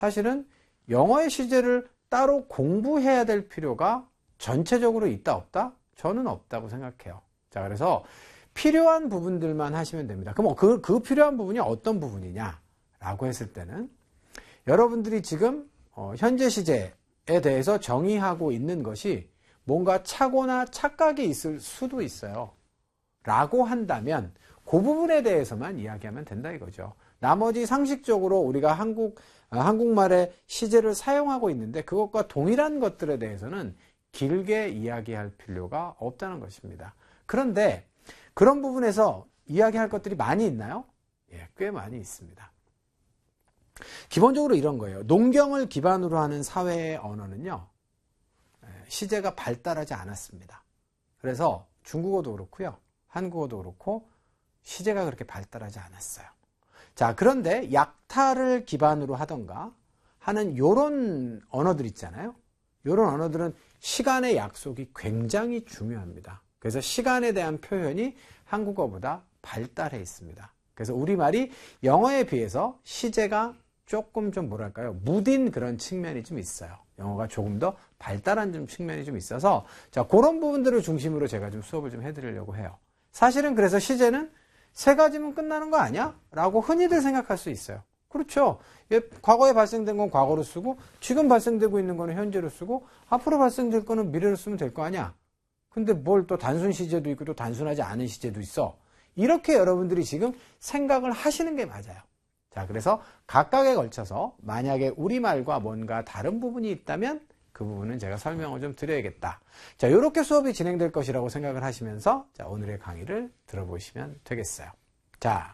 사실은 영어의 시제를 따로 공부해야 될 필요가 전체적으로 있다 없다? 저는 없다고 생각해요. 자, 그래서 필요한 부분들만 하시면 됩니다. 그럼 그 필요한 부분이 어떤 부분이냐라고 했을 때는 여러분들이 지금 현재 시제에 대해서 정의하고 있는 것이 뭔가 착오나 착각이 있을 수도 있어요. 라고 한다면 그 부분에 대해서만 이야기하면 된다 이거죠. 나머지 상식적으로 우리가 한국말의 시제를 사용하고 있는데 그것과 동일한 것들에 대해서는 길게 이야기할 필요가 없다는 것입니다. 그런데 그런 부분에서 이야기할 것들이 많이 있나요? 예, 꽤 많이 있습니다. 기본적으로 이런 거예요. 농경을 기반으로 하는 사회의 언어는요, 시제가 발달하지 않았습니다. 그래서 중국어도 그렇고요, 한국어도 그렇고 시제가 그렇게 발달하지 않았어요. 자, 그런데 약타를 기반으로 하던가 하는 요런 언어들 있잖아요. 요런 언어들은 시간의 약속이 굉장히 중요합니다. 그래서 시간에 대한 표현이 한국어보다 발달해 있습니다. 그래서 우리말이 영어에 비해서 시제가 조금 좀 뭐랄까요, 무딘 그런 측면이 좀 있어요. 영어가 조금 더 발달한 좀 측면이 좀 있어서 자, 그런 부분들을 중심으로 제가 좀 수업을 좀 해드리려고 해요. 사실은 그래서 시제는 세 가지면 끝나는 거 아니야? 라고 흔히들 생각할 수 있어요. 그렇죠. 과거에 발생된 건 과거로 쓰고 지금 발생되고 있는 거는 현재로 쓰고 앞으로 발생될 거는 미래로 쓰면 될 거 아니야. 근데 뭘 또 단순 시제도 있고 또 단순하지 않은 시제도 있어. 이렇게 여러분들이 지금 생각을 하시는 게 맞아요. 자, 그래서 각각에 걸쳐서 만약에 우리말과 뭔가 다른 부분이 있다면 그 부분은 제가 설명을 좀 드려야겠다. 자, 이렇게 수업이 진행될 것이라고 생각을 하시면서 자, 오늘의 강의를 들어보시면 되겠어요. 자,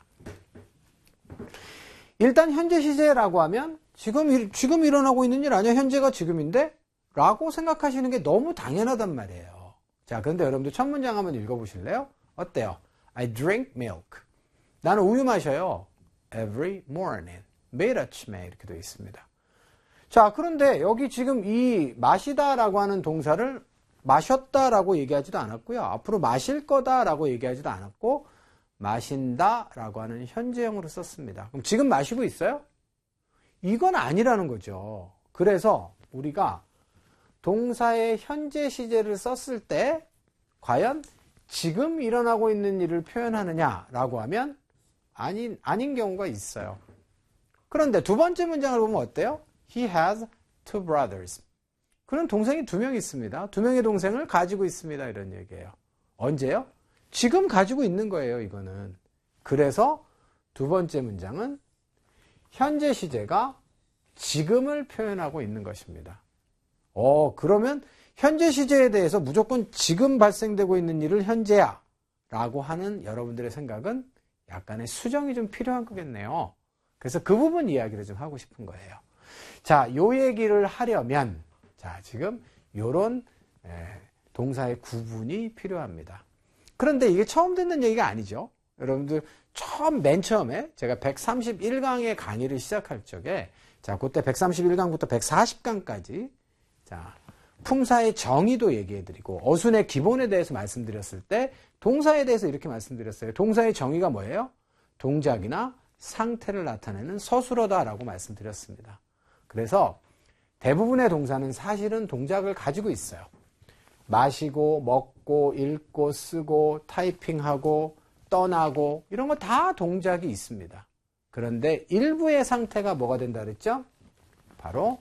일단 현재 시제라고 하면 지금 일어나고 있는 일 아니야? 현재가 지금인데? 라고 생각하시는 게 너무 당연하단 말이에요. 자, 그런데 여러분들 첫 문장 한번 읽어보실래요? 어때요? I drink milk. 나는 우유 마셔요. Every morning. 매일 아침에 이렇게 되어 있습니다. 자, 그런데 여기 지금 이 마시다라고 하는 동사를 마셨다라고 얘기하지도 않았고요. 앞으로 마실 거다라고 얘기하지도 않았고 마신다라고 하는 현재형으로 썼습니다. 그럼 지금 마시고 있어요? 이건 아니라는 거죠. 그래서 우리가 동사의 현재 시제를 썼을 때 과연 지금 일어나고 있는 일을 표현하느냐라고 하면 아닌 경우가 있어요. 그런데 두 번째 문장을 보면 어때요? He has two brothers. 그는 동생이 2명 있습니다. 2명의 동생을 가지고 있습니다. 이런 얘기예요. 언제요? 지금 가지고 있는 거예요, 이거는. 그래서 두 번째 문장은 현재 시제가 지금을 표현하고 있는 것입니다. 그러면 현재 시제에 대해서 무조건 지금 발생되고 있는 일을 현재야 라고 하는 여러분들의 생각은 약간의 수정이 좀 필요한 거겠네요. 그래서 그 부분 이야기를 좀 하고 싶은 거예요. 자, 요 얘기를 하려면 자, 지금 요런 동사의 구분이 필요합니다. 그런데 이게 처음 듣는 얘기가 아니죠. 여러분들 맨 처음에 제가 131강의 강의를 시작할 적에 자, 그때 131강부터 140강까지 자, 품사의 정의도 얘기해드리고 어순의 기본에 대해서 말씀드렸을 때 동사에 대해서 이렇게 말씀드렸어요. 동사의 정의가 뭐예요? 동작이나 상태를 나타내는 서술어다라고 말씀드렸습니다. 그래서 대부분의 동사는 사실은 동작을 가지고 있어요. 마시고, 먹고, 읽고, 쓰고, 타이핑하고, 떠나고 이런 거 다 동작이 있습니다. 그런데 일부의 상태가 뭐가 된다 그랬죠? 바로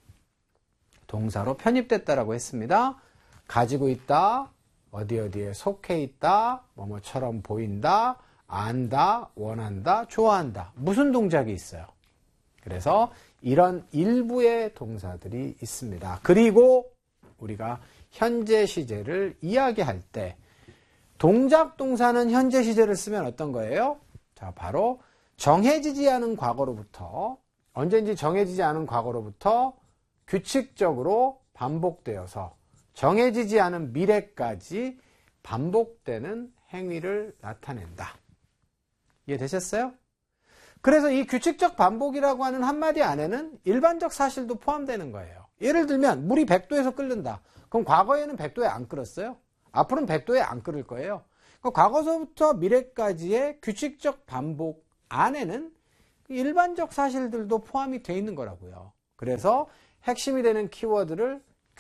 동사로 편입됐다라고 했습니다. 가지고 있다, 어디에 속해 있다, 뭐뭐처럼 보인다, 안다, 원한다, 좋아한다. 무슨 동작이 있어요? 그래서 이런 일부의 동사들이 있습니다. 그리고 우리가 현재 시제를 이야기할 때 동작 동사는 현재 시제를 쓰면 어떤 거예요? 자, 바로 정해지지 않은 과거로부터 언제인지 정해지지 않은 과거로부터 규칙적으로 반복되어서 정해지지 않은 미래까지 반복되는 행위를 나타낸다. 이해되셨어요? 그래서 이 규칙적 반복이라고 하는 한마디 안에는 일반적 사실도 포함되는 거예요. 예를 들면 물이 100도에서 끓는다. 그럼 과거에는 100도에 안 끓었어요? 앞으로는 100도에 안 끓을 거예요. 과거서부터 미래까지의 규칙적 반복 안에는 일반적 사실들도 포함이 되어 있는 거라고요. 그래서 핵심이 되는 키워드를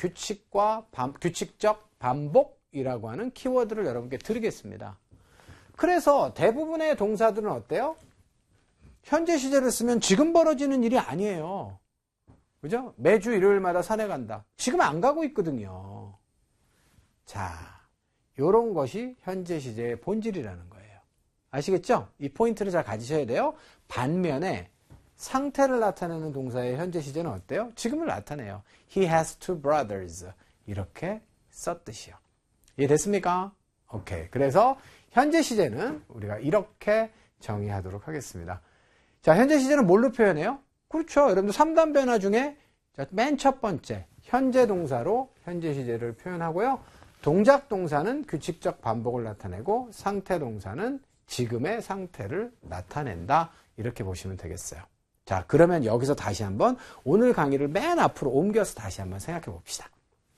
규칙적 반복이라고 하는 키워드를 여러분께 드리겠습니다. 그래서 대부분의 동사들은 어때요? 현재 시제를 쓰면 지금 벌어지는 일이 아니에요. 그죠? 매주 일요일마다 산에 간다. 지금 안 가고 있거든요. 자, 요런 것이 현재 시제의 본질이라는 거예요. 아시겠죠? 이 포인트를 잘 가지셔야 돼요. 반면에 상태를 나타내는 동사의 현재 시제는 어때요? 지금을 나타내요. He has two brothers. 이렇게 썼듯이요. 이해됐습니까? 오케이. 그래서 현재 시제는 우리가 이렇게 정의하도록 하겠습니다. 자, 현재 시제는 뭘로 표현해요? 그렇죠. 여러분들 3단 변화 중에 맨 첫 번째 현재 동사로 현재 시제를 표현하고요. 동작 동사는 규칙적 반복을 나타내고 상태 동사는 지금의 상태를 나타낸다. 이렇게 보시면 되겠어요. 자, 그러면 여기서 다시 한번 오늘 강의를 맨 앞으로 옮겨서 다시 한번 생각해 봅시다.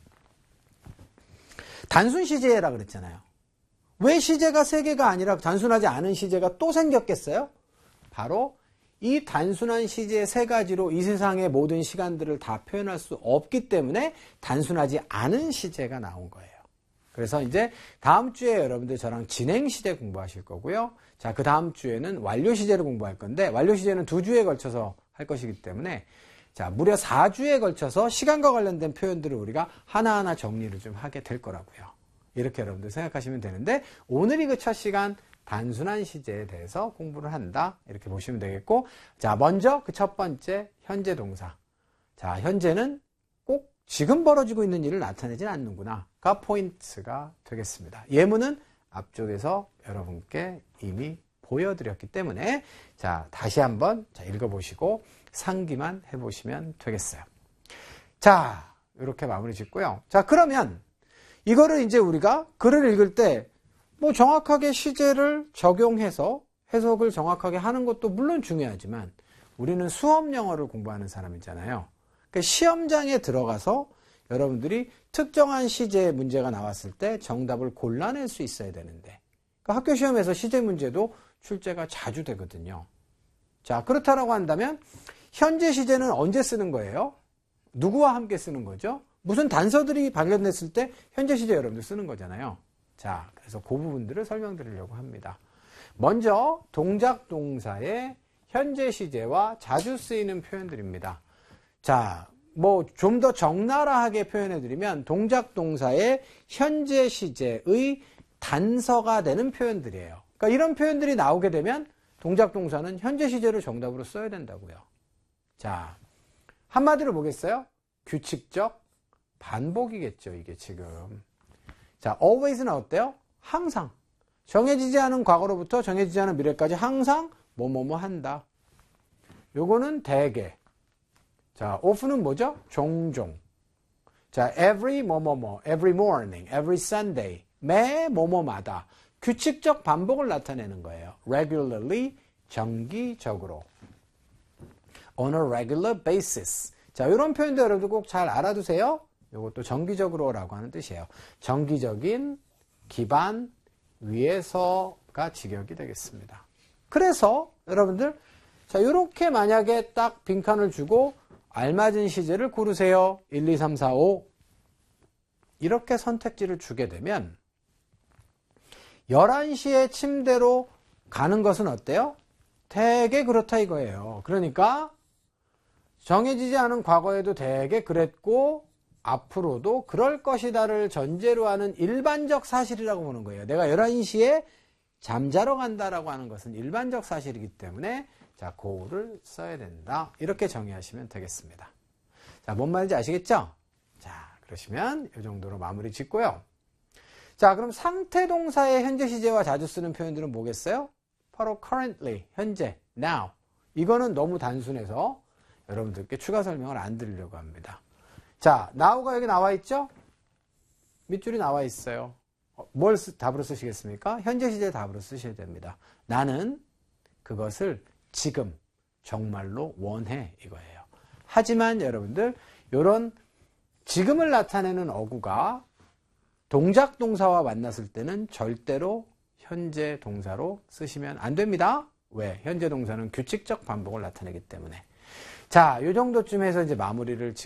단순 시제라 그랬잖아요. 왜 시제가 3개가 아니라 단순하지 않은 시제가 또 생겼겠어요? 바로 이 단순한 시제 3가지로 이 세상의 모든 시간들을 다 표현할 수 없기 때문에 단순하지 않은 시제가 나온 거예요. 그래서 이제 다음 주에 여러분들 저랑 진행 시제 공부하실 거고요. 자, 그 다음 주에는 완료 시제를 공부할 건데 완료 시제는 2주에 걸쳐서 할 것이기 때문에 자, 무려 4주에 걸쳐서 시간과 관련된 표현들을 우리가 하나하나 정리를 좀 하게 될 거라고요. 이렇게 여러분들 생각하시면 되는데 오늘이 그 첫 시간 단순한 시제에 대해서 공부를 한다. 이렇게 보시면 되겠고 자, 먼저 그 첫 번째 현재 동사. 자, 현재는 꼭 지금 벌어지고 있는 일을 나타내진 않는구나.가 포인트가 되겠습니다. 예문은 앞쪽에서 여러분께 이미 보여드렸기 때문에 자, 다시 한번 읽어보시고 상기만 해보시면 되겠어요. 자, 이렇게 마무리 짓고요. 자, 그러면 이거를 이제 우리가 글을 읽을 때 뭐 정확하게 시제를 적용해서 해석을 정확하게 하는 것도 물론 중요하지만 우리는 수업 영어를 공부하는 사람이잖아요. 그러니까 시험장에 들어가서 여러분들이 특정한 시제의 문제가 나왔을 때 정답을 골라낼 수 있어야 되는데 그러니까 학교 시험에서 시제 문제도 출제가 자주 되거든요. 자, 그렇다라고 한다면 현재 시제는 언제 쓰는 거예요? 누구와 함께 쓰는 거죠? 무슨 단서들이 발견됐을 때 현재 시제 여러분들 쓰는 거잖아요. 자, 그래서 그 부분들을 설명드리려고 합니다. 먼저 동작 동사의 현재 시제와 자주 쓰이는 표현들입니다. 자, 뭐 좀 더 적나라하게 표현해드리면 동작 동사의 현재 시제의 단서가 되는 표현들이에요. 그러니까 이런 표현들이 나오게 되면 동작 동사는 현재 시제를 정답으로 써야 된다고요. 자, 한마디로 뭐겠어요? 규칙적 반복이겠죠, 이게 지금. 자, always는 어때요? 항상. 정해지지 않은 과거로부터 정해지지 않은 미래까지 항상 뭐뭐뭐 한다. 요거는 대개. 자, often은 뭐죠? 종종. 자, every 뭐뭐뭐, every morning, every Sunday. 매 뭐뭐마다. 규칙적 반복을 나타내는 거예요. regularly, 정기적으로. on a regular basis. 자, 이런 표현도 여러분들 꼭 잘 알아두세요. 이것도 정기적으로라고 하는 뜻이에요. 정기적인 기반 위에서가 직역이 되겠습니다. 그래서 여러분들 자, 이렇게 만약에 딱 빈칸을 주고 알맞은 시제를 고르세요. 1, 2, 3, 4, 5 이렇게 선택지를 주게 되면 11시에 침대로 가는 것은 어때요? 되게 그렇다 이거예요. 그러니까 정해지지 않은 과거에도 되게 그랬고 앞으로도 그럴 것이다를 전제로 하는 일반적 사실이라고 보는 거예요. 내가 11시에 잠자러 간다라고 하는 것은 일반적 사실이기 때문에 자, 고를 써야 된다. 이렇게 정의하시면 되겠습니다. 자, 뭔 말인지 아시겠죠? 자, 그러시면 이 정도로 마무리 짓고요. 자, 그럼 상태 동사의 현재 시제와 자주 쓰는 표현들은 뭐겠어요? 바로 currently, 현재, now. 이거는 너무 단순해서 여러분들께 추가 설명을 안 드리려고 합니다. 자, now가 여기 나와 있죠? 밑줄이 나와 있어요. 뭘 답으로 쓰시겠습니까? 현재 시제 답으로 쓰셔야 됩니다. 나는 그것을 지금 정말로 원해 이거예요. 하지만 여러분들 이런 지금을 나타내는 어구가 동작 동사와 만났을 때는 절대로 현재 동사로 쓰시면 안 됩니다. 왜? 현재 동사는 규칙적 반복을 나타내기 때문에. 자, 요 정도쯤 해서 이제 마무리를